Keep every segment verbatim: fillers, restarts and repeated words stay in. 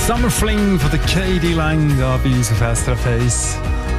Summer Fling von der Katie Lang da bei uns auf S R F eins.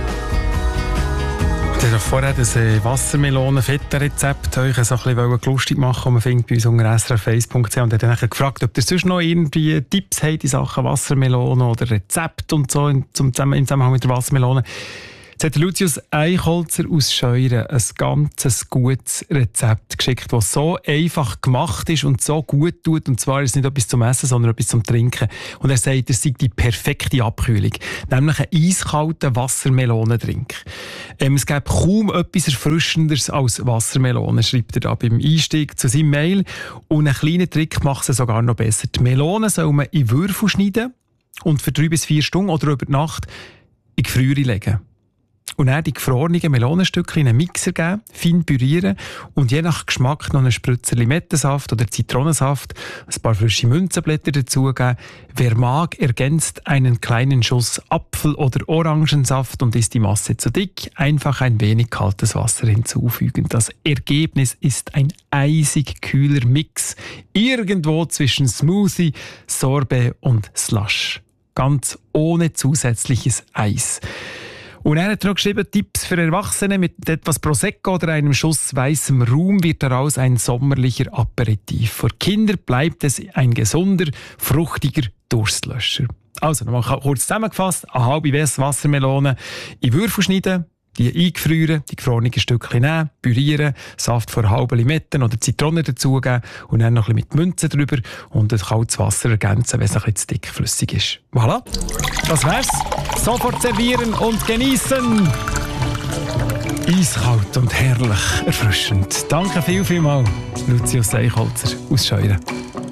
Ich wollte vorher das Wassermelonen-Feta-Rezept euch so ein bisschen lustig machen, und man findet bei uns unter s r f eins punkt c h und hat dann gefragt, ob ihr sonst noch irgendwie Tipps habt in Sachen Wassermelonen oder Rezepte und so im Zusammenhang mit der Wassermelone. Jetzt hat Lucius Eichholzer aus Scheuren ein ganz gutes Rezept geschickt, das so einfach gemacht ist und so gut tut. Und zwar ist es nicht etwas zum Essen, sondern etwas zum Trinken. Und er sagt, es sei die perfekte Abkühlung. Nämlich ein eiskalter Wassermelonendrink. Ähm, es gibt kaum etwas Erfrischenderes als Wassermelone, schreibt er da beim Einstieg zu seinem Mail. Und einen kleinen Trick macht es sogar noch besser. Die Melone soll man in Würfel schneiden und für drei bis vier Stunden oder über die Nacht in die Gefriere legen. Und dann die gefrorenen Melonenstückchen in einen Mixer geben, fein pürieren und je nach Geschmack noch einen Spritzer Limettensaft oder Zitronensaft, ein paar frische Münzenblätter dazugeben. Wer mag, ergänzt einen kleinen Schuss Apfel- oder Orangensaft und ist die Masse zu dick, einfach ein wenig kaltes Wasser hinzufügen. Das Ergebnis ist ein eisig kühler Mix, irgendwo zwischen Smoothie, Sorbet und Slush. Ganz ohne zusätzliches Eis. Und er hat noch geschrieben, Tipps für Erwachsene mit etwas Prosecco oder einem Schuss weißem Rum wird daraus ein sommerlicher Aperitif. Für Kinder bleibt es ein gesunder, fruchtiger Durstlöscher. Also, nochmal kurz zusammengefasst, eine halbe Wassermelone in Würfel schneiden, die eingefrieren, die gefrorenen Stückchen nehmen, pürieren, Saft von halben Limetten oder Zitronen dazugeben und dann noch ein bisschen mit Münzen drüber und das kaltes Wasser ergänzen, wenn es ein bisschen zu dickflüssig ist. Voilà, das wär's. Sofort servieren und genießen. Eiskalt und herrlich erfrischend. Danke viel, viel mal, Lucius Eichholzer aus Scheuren.